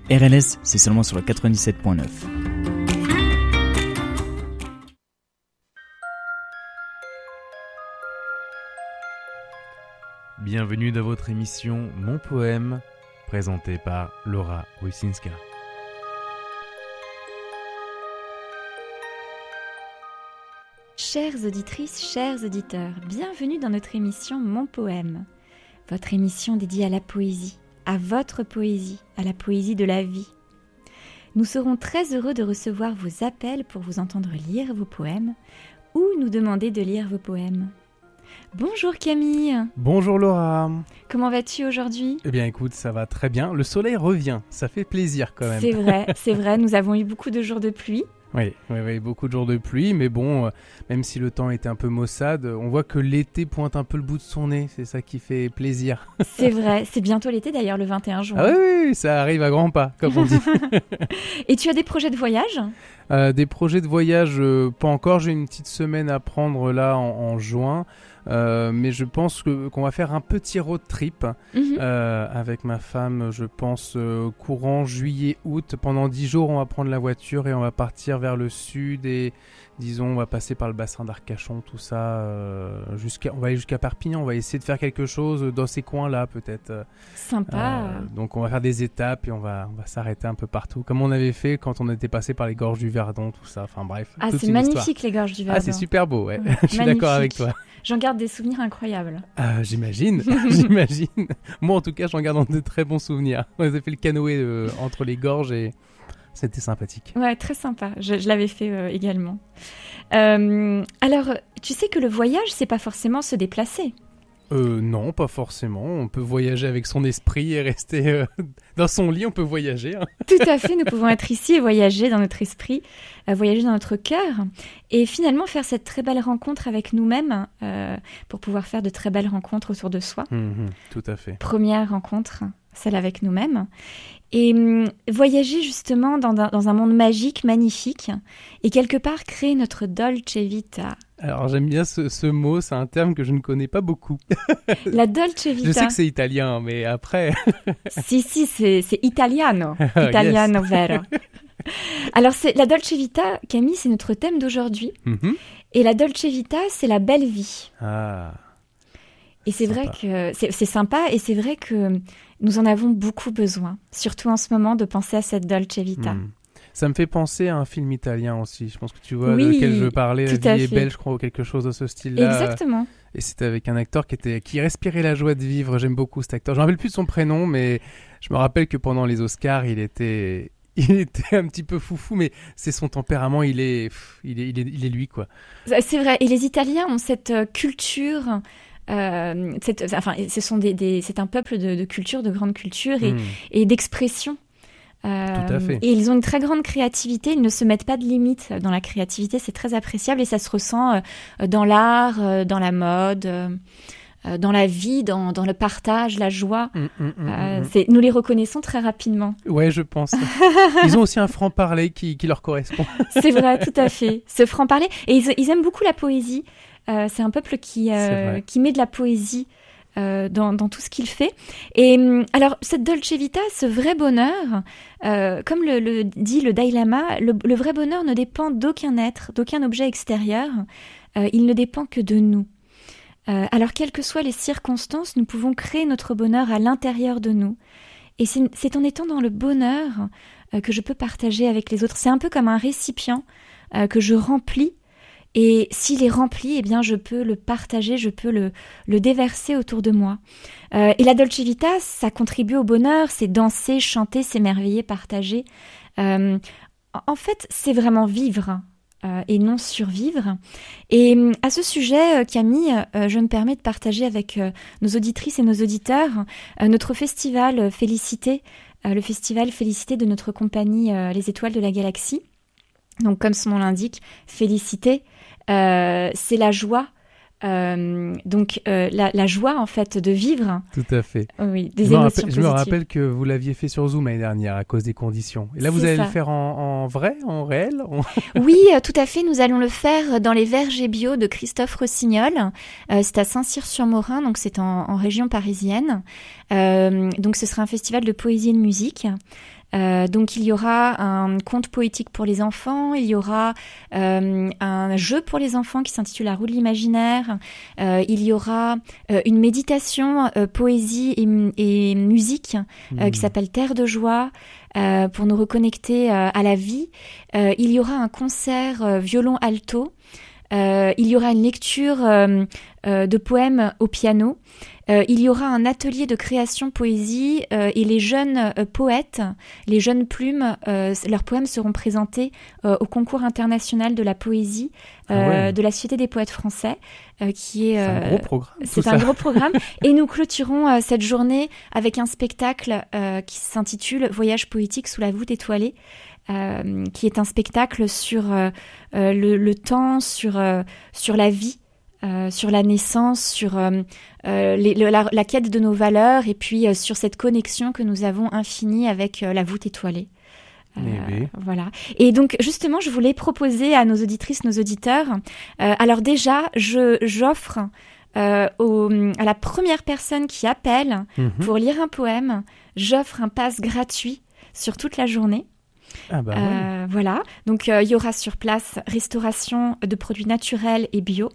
RLS, c'est seulement sur le 97.9. Bienvenue dans votre émission Mon Poème, présentée par Laura Wojcinska. Chères auditrices, chers auditeurs, bienvenue dans notre émission Mon Poème, votre émission dédiée à la poésie, à votre poésie, à la poésie de la vie. Nous serons très heureux de recevoir vos appels pour vous entendre lire vos poèmes ou nous demander de lire vos poèmes. Bonjour Camille. Bonjour Laura. Comment vas-tu aujourd'hui ? Eh bien écoute, ça va très bien. Le soleil revient, ça fait plaisir quand même. C'est vrai, nous avons eu beaucoup de jours de pluie. Oui, beaucoup de jours de pluie, mais bon, même si le temps était un peu maussade, on voit que l'été pointe un peu le bout de son nez, c'est ça qui fait plaisir. C'est vrai, c'est bientôt l'été d'ailleurs, le 21 juin. Ah oui, ça arrive à grands pas, comme on dit. Et tu as des projets de voyage ? Des projets de voyage, pas encore, j'ai une petite semaine à prendre là en juin. Mais je pense qu'on va faire un petit road trip avec ma femme, je pense courant juillet-août. Pendant 10 jours, on va prendre la voiture et on va partir vers le sud et disons, on va passer par le bassin d'Arcachon, tout ça, on va aller jusqu'à Perpignan, on va essayer de faire quelque chose dans ces coins-là peut-être. Sympa. Donc on va faire des étapes et on va s'arrêter un peu partout, comme on avait fait quand on était passé par les gorges du Verdon, tout ça, enfin bref. Ah, c'est magnifique les gorges du Verdon. Ah, c'est super beau, ouais. Je suis d'accord avec toi. J'en garde des souvenirs incroyables. Ah, j'imagine, j'imagine. Moi, en tout cas, j'en garde de très bons souvenirs. On a fait le canoë entre les gorges et c'était sympathique. Ouais, très sympa. Je l'avais fait également. Alors, tu sais que le voyage, c'est pas forcément se déplacer. Non, pas forcément. On peut voyager avec son esprit et rester dans son lit, on peut voyager. Hein. Tout à fait, nous pouvons être ici et voyager dans notre esprit, voyager dans notre cœur et finalement faire cette très belle rencontre avec nous-mêmes pour pouvoir faire de très belles rencontres autour de soi. Tout à fait. Première rencontre, celle avec nous-mêmes. Et voyager justement dans un monde magique, magnifique et quelque part créer notre Dolce Vita. Alors j'aime bien ce mot, c'est un terme que je ne connais pas beaucoup. La Dolce Vita. Je sais que c'est italien, mais après... si, c'est italiano. Italiano vero. Alors la Dolce Vita, Camille, c'est notre thème d'aujourd'hui. Et la Dolce Vita, c'est la belle vie. Ah. Et c'est vrai que c'est sympa et c'est vrai que nous en avons beaucoup besoin, surtout en ce moment, de penser à cette Dolce Vita. Ça me fait penser à un film italien aussi. Je pense que tu vois de quel je parlais. La vie est belle, je crois, ou quelque chose de ce style-là. Exactement. Et c'était avec un acteur qui respirait la joie de vivre. J'aime beaucoup cet acteur. Je ne me rappelle plus de son prénom, mais je me rappelle que pendant les Oscars, il était un petit peu foufou, mais c'est son tempérament. Il est lui, quoi. C'est vrai. Et les Italiens ont cette culture. C'est un peuple de culture, de grande culture et d'expression. Tout à fait. Et ils ont une très grande créativité, ils ne se mettent pas de limites dans la créativité, c'est très appréciable et ça se ressent dans l'art, dans la mode, dans la vie, dans le partage, la joie. Nous les reconnaissons très rapidement. Ouais, je pense. Ils ont aussi un franc-parler qui leur correspond. C'est vrai, tout à fait. Ce franc-parler. Et ils aiment beaucoup la poésie. C'est un peuple qui met de la poésie dans tout ce qu'il fait. Et alors, cette Dolce Vita, ce vrai bonheur, comme le dit le Dalai Lama, le vrai bonheur ne dépend d'aucun être, d'aucun objet extérieur. Il ne dépend que de nous. Alors, quelles que soient les circonstances, nous pouvons créer notre bonheur à l'intérieur de nous. Et c'est en étant dans le bonheur que je peux partager avec les autres. C'est un peu comme un récipient que je remplis. Et s'il est rempli, eh bien, je peux le partager, je peux le déverser autour de moi. Et la Dolce Vita, ça contribue au bonheur, c'est danser, chanter, s'émerveiller, partager. En fait, c'est vraiment vivre et non survivre. Et à ce sujet, Camille, je me permets de partager avec nos auditrices et nos auditeurs notre festival Félicité, le festival Félicité de notre compagnie Les Étoiles de la Galaxie. Donc, comme son nom l'indique, Félicité, c'est la joie. La joie, en fait, de vivre. Tout à fait. Oui, des émotions positives. Je me rappelle que vous l'aviez fait sur Zoom l'année dernière à cause des conditions. Et là, vous allez le faire en vrai, en réel Oui, tout à fait. Nous allons le faire dans les vergers bio de Christophe Rossignol. C'est à Saint-Cyr-sur-Morin, donc c'est en région parisienne. Donc, ce sera un festival de poésie et de musique. Donc il y aura un conte poétique pour les enfants, il y aura un jeu pour les enfants qui s'intitule La roue de l'imaginaire, il y aura une méditation, poésie et musique qui s'appelle Terre de joie, pour nous reconnecter à la vie. Il y aura un concert violon alto. Il y aura une lecture de poèmes au piano. Il y aura un atelier de création poésie et les jeunes poètes, les jeunes plumes, leurs poèmes seront présentés au concours international de la poésie de la Société des poètes français, qui est... c'est un gros programme. C'est un gros programme. Et nous clôturons cette journée avec un spectacle qui s'intitule Voyage poétique sous la voûte étoilée, qui est un spectacle sur le temps, sur la vie, sur la naissance, sur la quête de nos valeurs et puis sur cette connexion que nous avons infinie avec la voûte étoilée. Voilà. Et donc justement, je voulais proposer à nos auditrices, nos auditeurs. Alors déjà, j'offre à la première personne qui appelle pour lire un poème, j'offre un pass gratuit sur toute la journée. Ah bah ouais. Voilà. Donc il y aura sur place restauration de produits naturels et bio,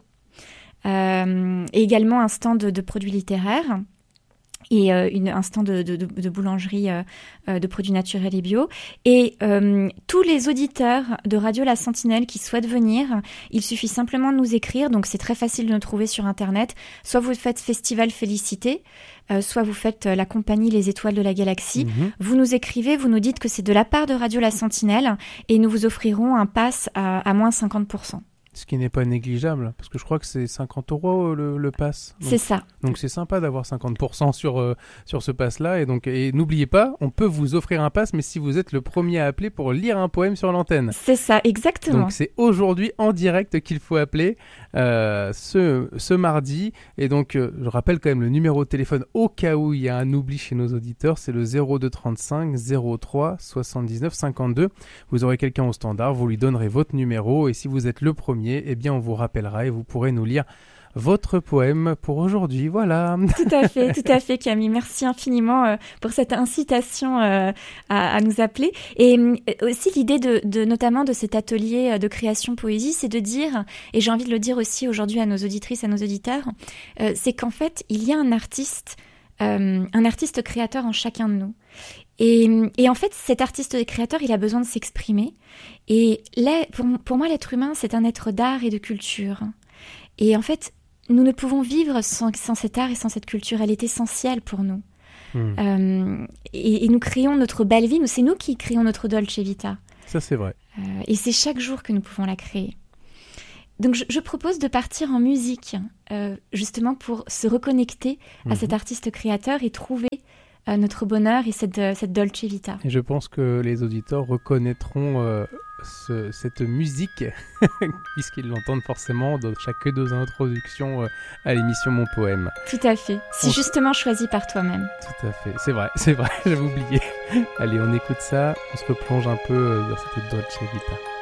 et également un stand de produits littéraires. Et un stand de boulangerie de produits naturels et bio. Et tous les auditeurs de Radio La Sentinelle qui souhaitent venir, il suffit simplement de nous écrire. Donc c'est très facile de nous trouver sur Internet. Soit vous faites Festival Félicité, soit vous faites la compagnie Les Étoiles de la Galaxie. Vous nous écrivez, vous nous dites que c'est de la part de Radio La Sentinelle et nous vous offrirons un pass à moins 50%. Ce qui n'est pas négligeable, parce que je crois que c'est 50 € le pass. C'est ça. Donc c'est sympa d'avoir 50% sur ce pass-là. Et n'oubliez pas, on peut vous offrir un pass, mais si vous êtes le premier à appeler pour lire un poème sur l'antenne. C'est ça, exactement. Donc c'est aujourd'hui en direct qu'il faut appeler ce mardi. Et donc je rappelle quand même le numéro de téléphone au cas où il y a un oubli chez nos auditeurs, c'est le 02 35 03 79 52. Vous aurez quelqu'un au standard, vous lui donnerez votre numéro et si vous êtes le premier, eh bien on vous rappellera et vous pourrez nous lire votre poème pour aujourd'hui, voilà. Tout à fait Camille, merci infiniment pour cette incitation à nous appeler. Et aussi l'idée notamment de cet atelier de création poésie, c'est de dire, et j'ai envie de le dire aussi aujourd'hui à nos auditrices, à nos auditeurs, c'est qu'en fait il y a un artiste créateur en chacun de nous. Et en fait, cet artiste créateur, il a besoin de s'exprimer. Et pour moi, l'être humain, c'est un être d'art et de culture. Et en fait, nous ne pouvons vivre sans cet art et sans cette culture. Elle est essentielle pour nous. Et nous créons notre belle vie. C'est nous qui créons notre Dolce Vita. Ça, c'est vrai. Et c'est chaque jour que nous pouvons la créer. Donc, je propose de partir en musique, justement pour se reconnecter à cet artiste créateur et trouver notre bonheur et cette Dolce Vita. Et je pense que les auditeurs reconnaîtront cette musique puisqu'ils l'entendent forcément dans chaque deux introductions à l'émission Mon Poème. Tout à fait. Si justement choisi par toi-même. Tout à fait. C'est vrai, j'avais oublié. Allez, on écoute ça, on se replonge un peu dans cette Dolce Vita.